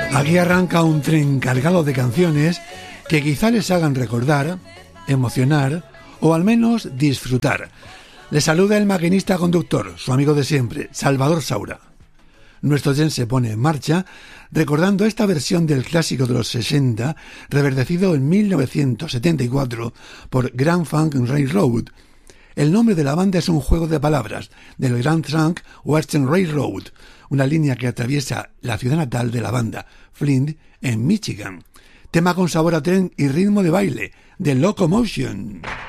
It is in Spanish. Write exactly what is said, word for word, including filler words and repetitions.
Aquí arranca un tren cargado de canciones que quizá les hagan recordar, emocionar o al menos disfrutar. Les saluda el maquinista conductor, su amigo de siempre, Salvador Saura. Nuestro tren se pone en marcha recordando esta versión del clásico de los sesenta, reverdecido en mil novecientos setenta y cuatro por Grand Funk Railroad. El nombre de la banda es un juego de palabras del Grand Trunk Western Railroad, una línea que atraviesa la ciudad natal de la banda, Flint, en Michigan. Tema con sabor a tren y ritmo de baile, de Locomotion.